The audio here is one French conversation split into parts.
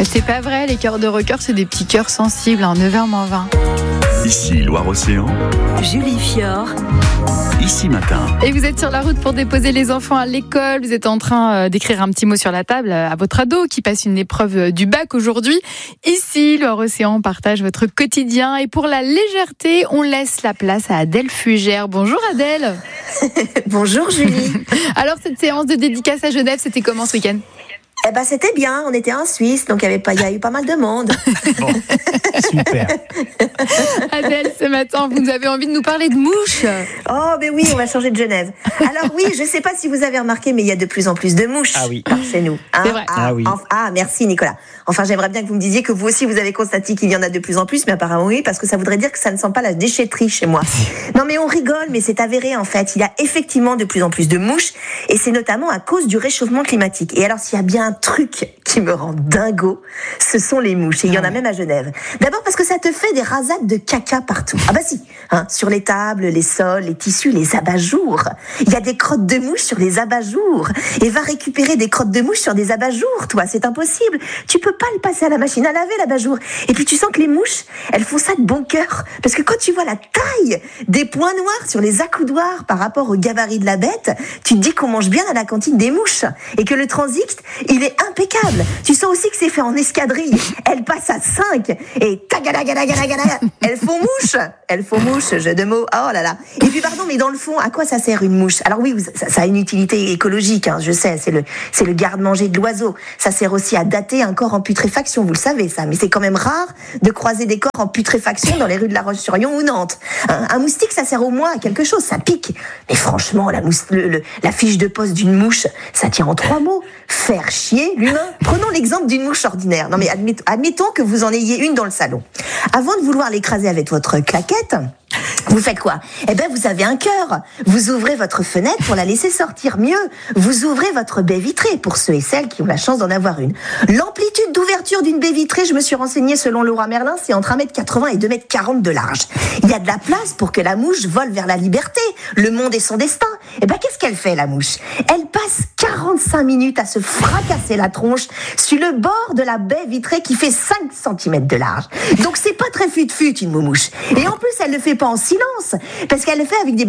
C'est pas vrai, les cœurs de rocker, c'est des petits cœurs sensibles, 9h-20. Ici Loire-Océan, Julie Fior. Ici Matin. Et vous êtes sur la route pour déposer les enfants à l'école. Vous êtes en train d'écrire un petit mot sur la table à votre ado qui passe une épreuve du bac aujourd'hui. Ici, Loire-Océan partage votre quotidien. Et pour la légèreté, on laisse la place à Adèle Fugère. Bonjour Adèle. Bonjour Julie. Alors cette séance de dédicace à Genève, c'était comment ce week-end ? C'était bien, on était en Suisse, donc il y a eu pas mal de monde. Bon, super. Adèle, ce matin, vous avez envie de nous parler de mouches. Oh, mais oui, on va changer de Genève. Alors oui, je sais pas si vous avez remarqué, mais il y a de plus en plus de mouches par chez nous. C'est vrai. Oui. Merci Nicolas. Enfin, j'aimerais bien que vous me disiez que vous aussi, vous avez constaté qu'il y en a de plus en plus, mais apparemment oui, parce que ça voudrait dire que ça ne sent pas la déchetterie chez moi. Non, mais on rigole, mais c'est avéré en fait. Il y a effectivement de plus en plus de mouches, et c'est notamment à cause du réchauffement climatique. Et alors, s'il y a bien un truc qui me rend dingo, ce sont les mouches. Et il y en a même à Genève. D'abord parce que ça te fait des rasades de caca partout. Ah bah si, sur les tables, les sols, les tissus, les abat-jours. Il y a des crottes de mouches sur les abat-jours. Et va récupérer des crottes de mouches sur des abat-jours, toi, c'est impossible. Tu peux pas le passer à la machine à laver, l'abat-jour. Et puis tu sens que les mouches, elles font ça de bon cœur. Parce que quand tu vois la taille des points noirs sur les accoudoirs par rapport au gabarit de la bête, tu te dis qu'on mange bien à la cantine des mouches. Et que le transit, il est impeccable. Tu sens aussi que c'est fait en escadrille. Elles passent à 5 et tagadagadagadagada. Elles font mouche, jeu de mots. Oh là là. Et puis pardon, mais dans le fond, à quoi ça sert une mouche ? Alors oui, ça a une utilité écologique, je sais, c'est le garde-manger de l'oiseau. Ça sert aussi à dater un corps en putréfaction, vous le savez ça, mais c'est quand même rare de croiser des corps en putréfaction dans les rues de La Roche-sur-Yon ou Nantes. Un moustique, ça sert au moins à quelque chose, ça pique. Mais franchement, la fiche de poste d'une mouche, ça tient en 3 mots. Faire chier l'humain. Prenons l'exemple d'une mouche ordinaire. Non mais admettons que vous en ayez une dans le salon. Avant de vouloir l'écraser avec votre claquette, vous faites quoi ? Vous avez un cœur. Vous ouvrez votre fenêtre pour la laisser sortir. Mieux, vous ouvrez votre baie vitrée pour ceux et celles qui ont la chance d'en avoir une. L'amplitude d'ouverture d'une baie vitrée, je me suis renseignée selon Leroy Merlin, c'est entre 1m80 et 2m40 de large. Il y a de la place pour que la mouche vole vers la liberté. Le monde est son destin. Qu'est-ce qu'elle fait, la mouche ? Elle passe 45 minutes à se fracasser la tronche sur le bord de la baie vitrée qui fait 5 cm de large. Donc c'est pas très fut-fut une moumouche. Et en plus, elle le fait pas en silence, parce qu'elle le fait avec des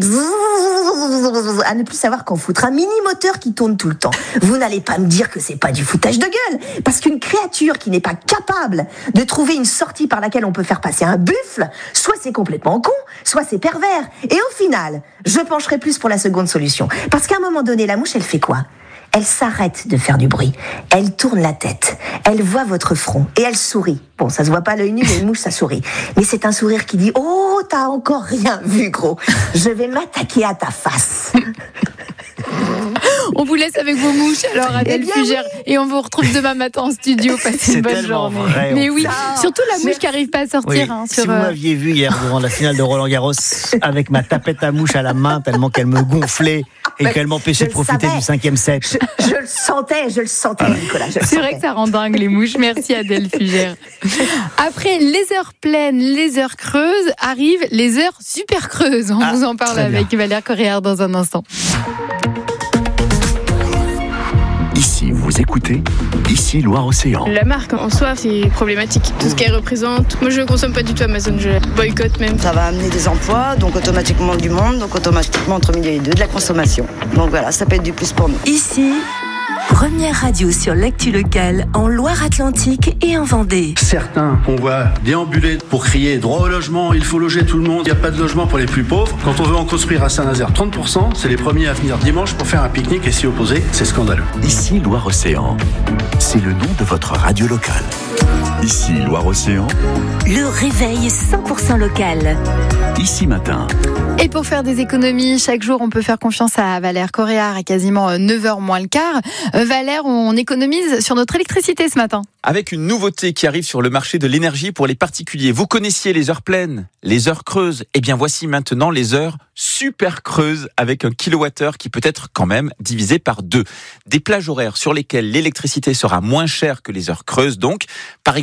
bzzz, à ne plus savoir qu'en foutre. Un mini-moteur qui tourne tout le temps. Vous n'allez pas me dire que c'est pas du foutage de gueule, parce qu'une créature qui n'est pas capable de trouver une sortie par laquelle on peut faire passer un buffle, soit c'est complètement con, soit c'est pervers. Et au final, je pencherai plus pour la seconde solution. Parce qu'à un moment donné, la mouche, elle fait quoi ? Elle s'arrête de faire du bruit. Elle tourne la tête. Elle voit votre front et elle sourit. Bon, ça se voit pas à l'œil nu, mais une mouche, ça sourit. Mais c'est un sourire qui dit « Oh, t'as encore rien vu, gros. Je vais m'attaquer à ta face. » On vous laisse avec vos mouches, alors Adèle Fugère. Oui. Et on vous retrouve demain matin en studio. Passez une bonne journée. Vrai, mais oui, surtout la mouche qui n'arrive pas à sortir. Oui. Si vous m'aviez vu hier devant la finale de Roland-Garros avec ma tapette à mouche à la main, tellement qu'elle me gonflait et qu'elle m'empêchait de profiter du 5e set. Je le sentais, Nicolas. C'est vrai que ça rend dingue les mouches. Merci Adèle Fugère. Après les heures pleines, les heures creuses, arrivent les heures super creuses. On vous en parle avec Valère Coréard dans un instant. Ici, vous écoutez Ici Loire-Océan. La marque en soi, c'est problématique. Tout ce qu'elle représente. Moi, je ne consomme pas du tout Amazon, je boycotte même. Ça va amener des emplois, donc automatiquement du monde, donc automatiquement entre midi et 2 de la consommation. Donc voilà, ça peut être du plus pour nous. Ici, première radio sur l'actu locale en Loire-Atlantique et en Vendée. Certains, on voit déambuler pour crier droit au logement, il faut loger tout le monde, il n'y a pas de logement pour les plus pauvres. Quand on veut en construire à Saint-Nazaire 30%, c'est les premiers à venir dimanche pour faire un pique-nique et s'y opposer, c'est scandaleux. Ici Loire-Océan, c'est le nom de votre radio locale. Ici Loire-Océan, le réveil 100% local. Ici Matin. Et pour faire des économies, chaque jour, on peut faire confiance à Valère Coréard à quasiment 9h moins le quart. Valère, on économise sur notre électricité ce matin. Avec une nouveauté qui arrive sur le marché de l'énergie pour les particuliers. Vous connaissiez les heures pleines, les heures creuses. Eh bien, voici maintenant les heures super creuses avec un kilowattheure qui peut être quand même divisé par 2. Des plages horaires sur lesquelles l'électricité sera moins chère que les heures creuses. Donc, par exemple,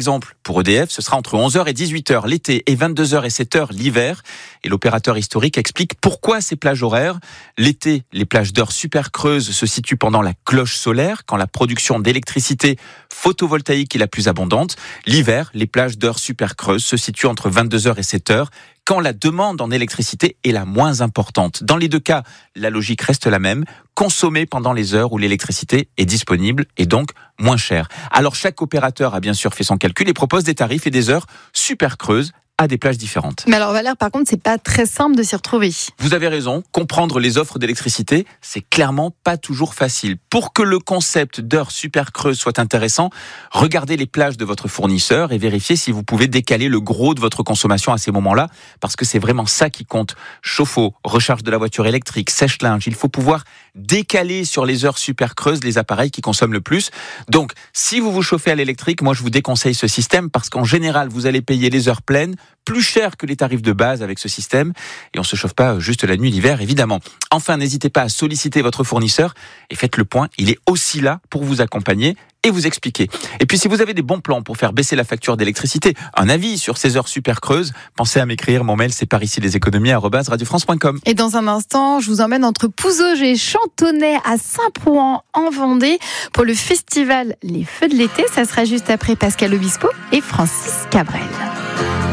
exemple, pour EDF, ce sera entre 11h et 18h l'été et 22h et 7h l'hiver. Et l'opérateur historique explique pourquoi ces plages horaires. L'été, les plages d'heures super creuses se situent pendant la cloche solaire, quand la production d'électricité photovoltaïque est la plus abondante. L'hiver, les plages d'heures super creuses se situent entre 22h et 7h, quand la demande en électricité est la moins importante. Dans les deux cas, la logique reste la même, consommer pendant les heures où l'électricité est disponible et donc moins chère. Alors chaque opérateur a bien sûr fait son calcul et propose des tarifs et des heures super creuses à des plages différentes. Mais alors Valère, par contre, c'est pas très simple de s'y retrouver. Vous avez raison, comprendre les offres d'électricité, c'est clairement pas toujours facile. Pour que le concept d'heures super creuses soit intéressant, regardez les plages de votre fournisseur et vérifiez si vous pouvez décaler le gros de votre consommation à ces moments-là, parce que c'est vraiment ça qui compte. Chauffe-eau, recharge de la voiture électrique, sèche-linge, il faut pouvoir décaler sur les heures super creuses les appareils qui consomment le plus. Donc, si vous vous chauffez à l'électrique, moi je vous déconseille ce système parce qu'en général, vous allez payer les heures pleines plus cher que les tarifs de base avec ce système. Et on se chauffe pas juste la nuit l'hiver, évidemment. Enfin, n'hésitez pas à solliciter votre fournisseur et faites le point. Il est aussi là pour vous accompagner et vous expliquer. Et puis, si vous avez des bons plans pour faire baisser la facture d'électricité, un avis sur ces heures super creuses, pensez à m'écrire. Mon mail, c'est pariciesleséconomies@radiofrance.com. Et dans un instant, je vous emmène entre Pouzauges et Chantonnay à Saint-Prouan en Vendée pour le festival Les Feux de l'été. Ça sera juste après Pascal Obispo et Francis Cabrel.